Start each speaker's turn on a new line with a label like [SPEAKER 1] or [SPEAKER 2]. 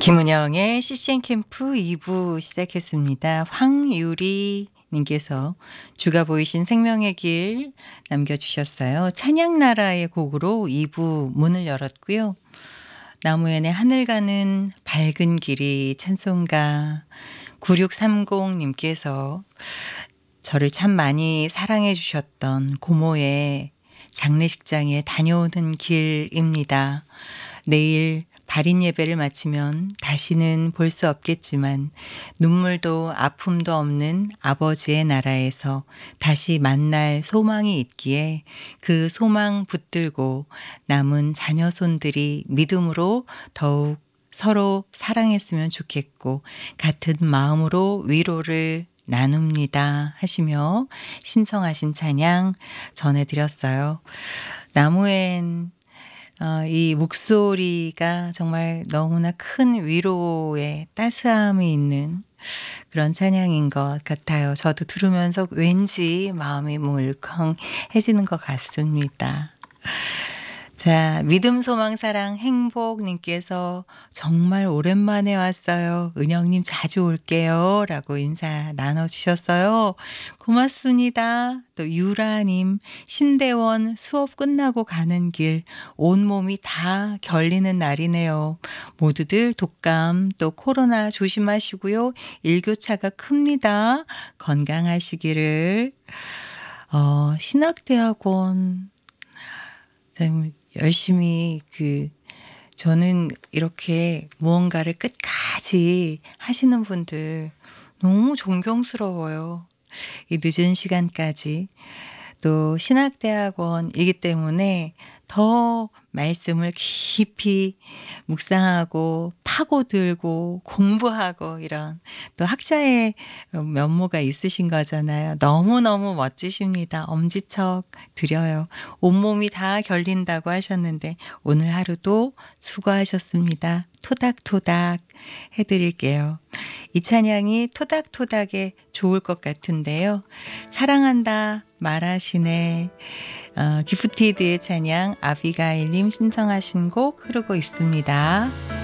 [SPEAKER 1] 김은영의 CCN 캠프 2부 시작했습니다. 황유리 님께서 주가 보이신 생명의 길 남겨주셨어요. 찬양나라의 곡으로 2부 문을 열었고요. 나무엔의 하늘 가는 밝은 길이 찬송가 9630님께서 저를 참 많이 사랑해 주셨던 고모의 장례식장에 다녀오는 길입니다. 내일 발인 예배를 마치면 다시는 볼 수 없겠지만 눈물도 아픔도 없는 아버지의 나라에서 다시 만날 소망이 있기에 그 소망 붙들고 남은 자녀손들이 믿음으로 더욱 서로 사랑했으면 좋겠고 같은 마음으로 위로를 나눕니다 하시며 신청하신 찬양 전해드렸어요. 나무엔 이 목소리가 정말 너무나 큰 위로의 따스함이 있는 그런 찬양인 것 같아요. 저도 들으면서 왠지 마음이 울컹해지는 것 같습니다. 자, 믿음, 소망, 사랑, 행복님께서 정말 오랜만에 왔어요. 은영님 자주 올게요. 라고 인사 나눠주셨어요. 고맙습니다. 또 유라님, 신대원 수업 끝나고 가는 길 온몸이 다 결리는 날이네요. 모두들 독감 또 코로나 조심하시고요. 일교차가 큽니다. 건강하시기를. 신학대학원 열심히 저는 이렇게 무언가를 끝까지 하시는 분들 너무 존경스러워요. 이 늦은 시간까지. 또 신학대학원이기 때문에 더 말씀을 깊이 묵상하고 파고들고 공부하고 이런 또 학자의 면모가 있으신 거잖아요. 너무너무 멋지십니다. 엄지척 드려요. 온몸이 다 결린다고 하셨는데 오늘 하루도 수고하셨습니다. 토닥토닥 해드릴게요. 이 찬양이 토닥토닥에 좋을 것 같은데요. 사랑한다 말하시네. 기프티드의 찬양 아비가일님 신청하신 곡 흐르고 있습니다.